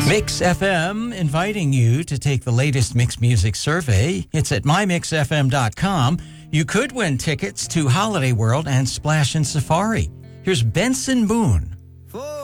Mix FM inviting you to take the latest Mix Music survey. It's at mymixfm.com. You could win tickets to Holiday World and Splash and Safari. Here's Benson Boone.